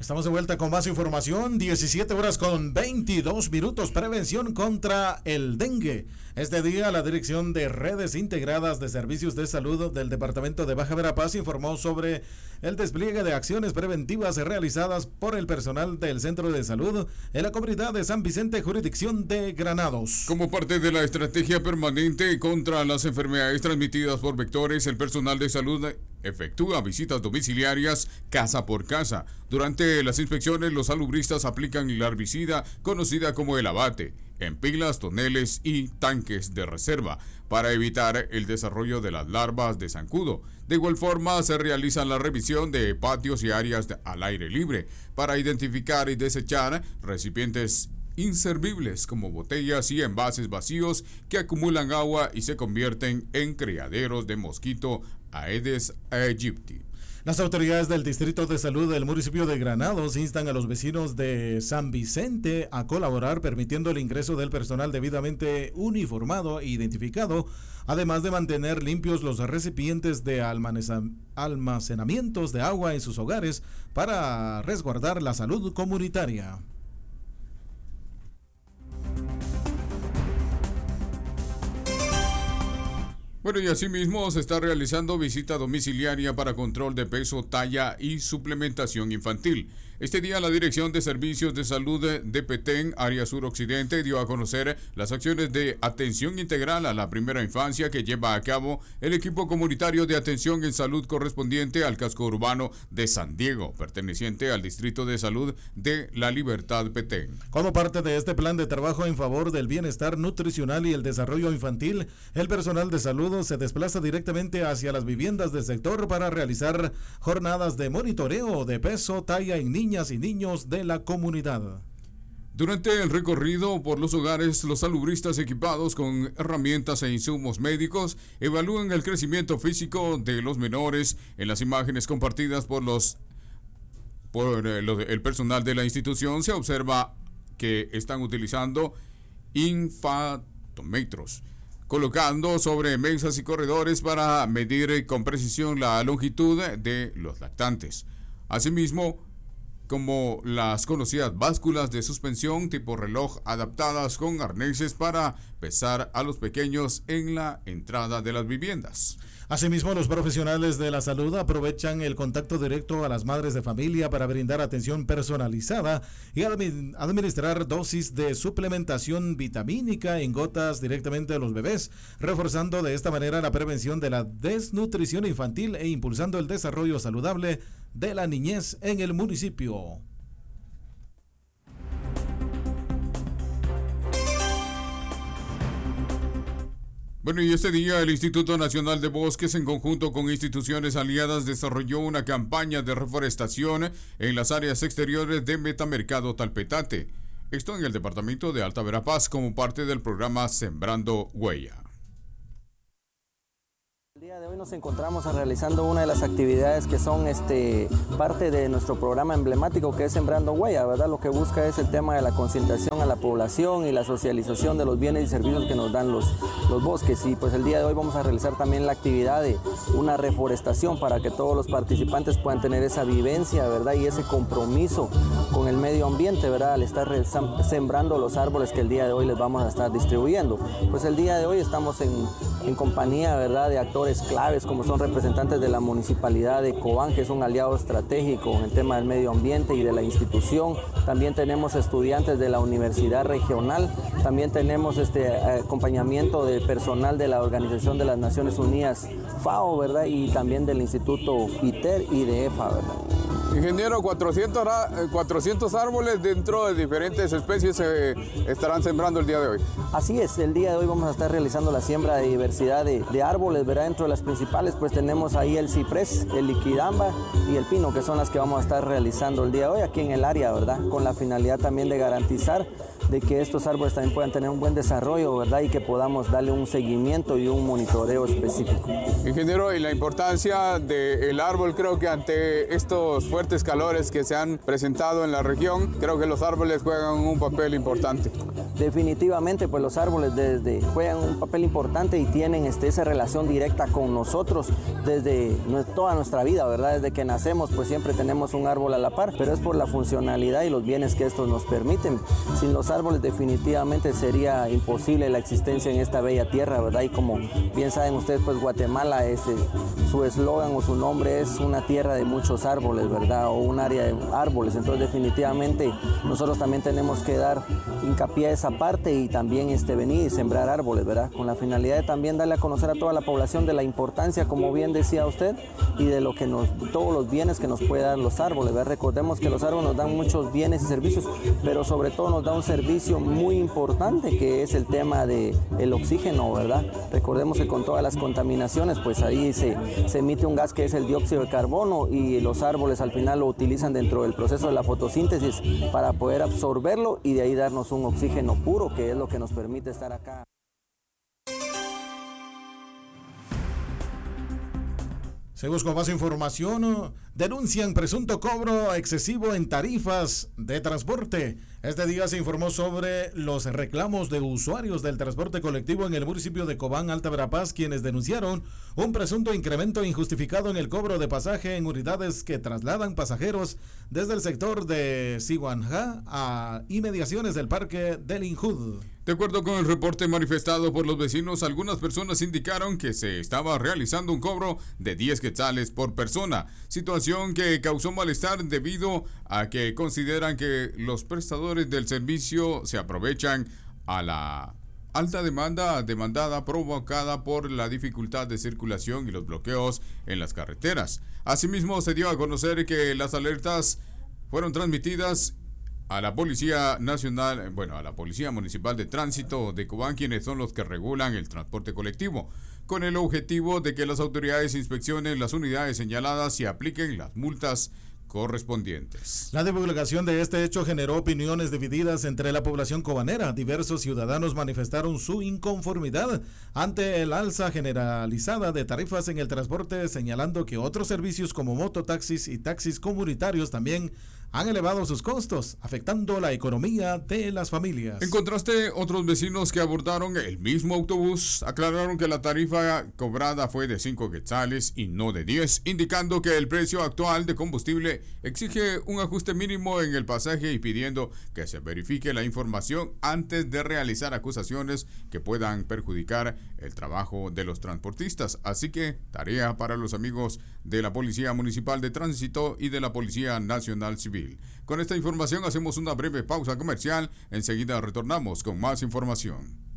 Estamos de vuelta con más información, 17 horas con 22 minutos, prevención contra el dengue. Este día la Dirección de Redes Integradas de Servicios de Salud del Departamento de Baja Verapaz informó sobre el despliegue de acciones preventivas realizadas por el personal del Centro de Salud en la comunidad de San Vicente, jurisdicción de Granados. Como parte de la estrategia permanente contra las enfermedades transmitidas por vectores, el personal de salud efectúa visitas domiciliarias casa por casa. Durante las inspecciones, los salubristas aplican la herbicida conocida como el abate en pilas, toneles y tanques de reserva para evitar el desarrollo de las larvas de zancudo. De igual forma, se realiza la revisión de patios y áreas al aire libre para identificar y desechar recipientes inservibles como botellas y envases vacíos que acumulan agua y se convierten en criaderos de mosquito Aedes aegypti. Las autoridades del Distrito de Salud del municipio de Granados instan a los vecinos de San Vicente a colaborar permitiendo el ingreso del personal debidamente uniformado e identificado, además de mantener limpios los recipientes de almacenamientos de agua en sus hogares para resguardar la salud comunitaria. Bueno, y asimismo se está realizando visita domiciliaria para control de peso, talla y suplementación infantil. Este día la Dirección de Servicios de Salud de Petén, área suroccidente, dio a conocer las acciones de atención integral a la primera infancia que lleva a cabo el equipo comunitario de atención en salud correspondiente al casco urbano de San Diego, perteneciente al Distrito de Salud de La Libertad Petén. Como parte de este plan de trabajo en favor del bienestar nutricional y el desarrollo infantil, el personal de salud se desplaza directamente hacia las viviendas del sector para realizar jornadas de monitoreo de peso, talla en niñas y niños de la comunidad. Durante el recorrido por los hogares, los salubristas equipados con herramientas e insumos médicos evalúan el crecimiento físico de los menores. En las imágenes compartidas por el personal de la institución se observa que están utilizando infantómetros, colocando sobre mesas y corredores para medir con precisión la longitud de los lactantes. Asimismo, como las conocidas básculas de suspensión tipo reloj adaptadas con arneses para pesar a los pequeños en la entrada de las viviendas. Asimismo, los profesionales de la salud aprovechan el contacto directo a las madres de familia para brindar atención personalizada y administrar dosis de suplementación vitamínica en gotas directamente a los bebés, reforzando de esta manera la prevención de la desnutrición infantil e impulsando el desarrollo saludable de la niñez en el municipio. Bueno, y este día el Instituto Nacional de Bosques, en conjunto con instituciones aliadas, desarrolló una campaña de reforestación en las áreas exteriores de Metamercado Talpetate. Esto en el departamento de Alta Verapaz como parte del programa Sembrando Huella. El día de hoy nos encontramos realizando una de las actividades que son parte de nuestro programa emblemático, que es Sembrando Huella, ¿verdad? Lo que busca es el tema de la concientización a la población y la socialización de los bienes y servicios que nos dan los bosques. Y pues el día de hoy vamos a realizar también la actividad de una reforestación para que todos los participantes puedan tener esa vivencia, ¿verdad? Y ese compromiso con el medio ambiente, ¿verdad? Al estar sembrando los árboles que el día de hoy les vamos a estar distribuyendo. Pues el día de hoy estamos en compañía, ¿verdad?, de actores claves como son representantes de la municipalidad de Cobán, que es un aliado estratégico en el tema del medio ambiente y de la institución. También tenemos estudiantes de la Universidad Regional, también tenemos acompañamiento de personal de la Organización de las Naciones Unidas, FAO, ¿verdad?, y también del Instituto ITER y de EFA, ¿verdad? Ingeniero, 400 árboles dentro de diferentes especies se estarán sembrando el día de hoy. Así es, el día de hoy vamos a estar realizando la siembra de diversidad de árboles, ¿verdad? Dentro de las principales pues tenemos ahí el ciprés, el liquidamba y el pino, que son las que vamos a estar realizando el día de hoy aquí en el área, ¿verdad? Con la finalidad también de garantizar de que estos árboles también puedan tener un buen desarrollo, ¿verdad? Y que podamos darle un seguimiento y un monitoreo específico. Ingeniero, y la importancia del árbol, creo que ante estos fuertes fuertes calores que se han presentado en la región, creo que los árboles juegan un papel importante. Definitivamente, pues los árboles juegan un papel importante y tienen esa relación directa con nosotros desde toda nuestra vida, ¿verdad? Desde que nacemos, pues siempre tenemos un árbol a la par, pero es por la funcionalidad y los bienes que estos nos permiten. Sin los árboles definitivamente sería imposible la existencia en esta bella tierra, ¿verdad? Y como bien saben ustedes, pues Guatemala, su eslogan o su nombre es una tierra de muchos árboles, ¿verdad? O un área de árboles. Entonces definitivamente nosotros también tenemos que dar hincapié a esa parte y también venir y sembrar árboles, ¿verdad? Con la finalidad de también darle a conocer a toda la población de la importancia, como bien decía usted, y de todos los bienes que nos pueden dar los árboles, ¿verdad? Recordemos que los árboles nos dan muchos bienes y servicios, pero sobre todo nos da un servicio muy importante que es el tema del oxígeno, ¿verdad? Recordemos que con todas las contaminaciones, pues ahí se emite un gas que es el dióxido de carbono y los árboles al final lo utilizan dentro del proceso de la fotosíntesis para poder absorberlo y de ahí darnos un oxígeno puro, que es lo que nos permite estar acá. Seguimos con más información. Denuncian presunto cobro excesivo en tarifas de transporte. Este día se informó sobre los reclamos de usuarios del transporte colectivo en el municipio de Cobán, Alta Verapaz, quienes denunciaron un presunto incremento injustificado en el cobro de pasaje en unidades que trasladan pasajeros desde el sector de Siguanjá a inmediaciones del Parque del Injud. De acuerdo con el reporte manifestado por los vecinos, algunas personas indicaron que se estaba realizando un cobro de 10 quetzales por persona, situación que causó malestar debido a que consideran que los prestadores del servicio se aprovechan a la alta demandada provocada por la dificultad de circulación y los bloqueos en las carreteras. Asimismo, se dio a conocer que las alertas fueron transmitidas a la Policía Nacional, a la Policía Municipal de Tránsito de Cobán, quienes son los que regulan el transporte colectivo, con el objetivo de que las autoridades inspeccionen las unidades señaladas y apliquen las multas correspondientes. La divulgación de este hecho generó opiniones divididas entre la población cobanera. Diversos ciudadanos manifestaron su inconformidad ante el alza generalizada de tarifas en el transporte, señalando que otros servicios como mototaxis y taxis comunitarios también han elevado sus costos, afectando la economía de las familias. En contraste, otros vecinos que abordaron el mismo autobús aclararon que la tarifa cobrada fue de 5 quetzales y no de 10, indicando que el precio actual de combustible exige un ajuste mínimo en el pasaje y pidiendo que se verifique la información antes de realizar acusaciones que puedan perjudicar el trabajo de los transportistas. Así que, tarea para los amigos de la Policía Municipal de Tránsito y de la Policía Nacional Civil. Con esta información hacemos una breve pausa comercial. Enseguida retornamos con más información.